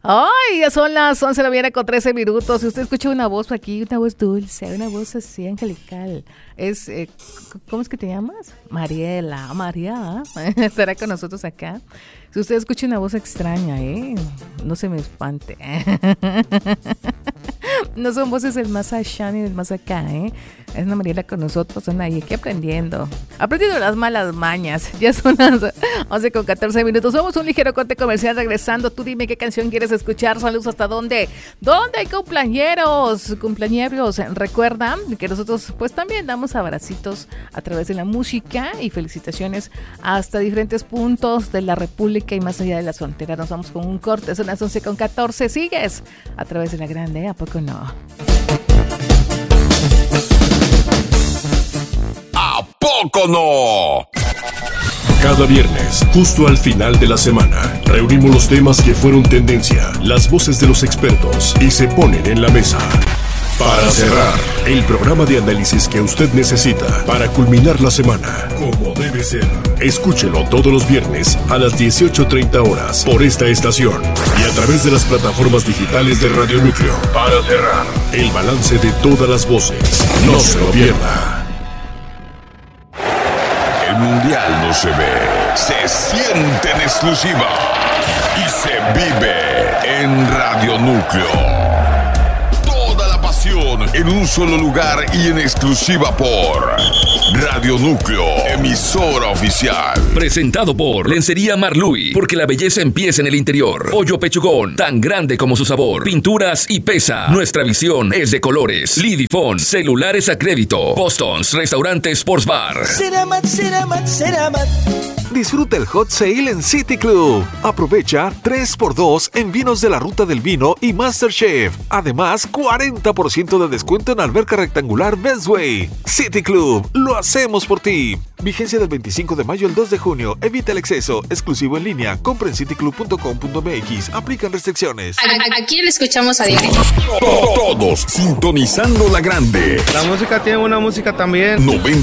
Ay, ya son las 11 de la mañana con 13 minutos. Si usted escucha una voz aquí, una voz dulce, una voz así angelical. Es, ¿cómo es que te llamas? Mariela, María. Estará con nosotros acá. Si usted escucha una voz extraña, no se me espante. No son voces del más allá ni del más acá, Es una Mariela con nosotros, son ahí aquí aprendiendo las malas mañas. Ya son las 11 con 14 minutos. Vamos a un ligero corte comercial regresando. Tú dime qué canción quieres escuchar. Saludos hasta dónde. ¿Dónde hay cumpleañeros? Recuerda que nosotros pues también damos abracitos a través de la música y felicitaciones hasta diferentes puntos de la República y más allá de las fronteras. Nos vamos con un corte. Son las 11 con 14. Sigues a través de la grande, ¿a poco no? ¿A poco no? Cada viernes, justo al final de la semana, reunimos los temas que fueron tendencia, las voces de los expertos y se ponen en la mesa. Para cerrar, el programa de análisis que usted necesita para culminar la semana, como debe ser. Escúchelo todos los viernes a las 18:30 horas por esta estación y a través de las plataformas digitales de Radio Núcleo. Para cerrar, el balance de todas las voces. No se lo pierda. El mundial no se ve, se siente en exclusiva y se vive en Radio Núcleo. En un solo lugar y en exclusiva por Radio Núcleo, emisora oficial. Presentado por Lencería Marluy, porque la belleza empieza en el interior. Pollo Pechugón, tan grande como su sabor. Pinturas y pesa. Nuestra visión es de colores. Lidifón, celulares a crédito. Boston's, restaurante Sports Bar. Ceramat. Disfruta el Hot Sale en City Club. Aprovecha 3x2 en vinos de la Ruta del Vino y MasterChef. Además, 40% de descuento en alberca rectangular Bestway. City Club, lo hacemos por ti. Vigencia del 25 de mayo al 2 de junio. Evita el exceso. Exclusivo en línea. Compra en cityclub.com.mx. Aplican restricciones. ¿A quién le escuchamos a diario? Todos sintonizando la grande. La música tiene una música también.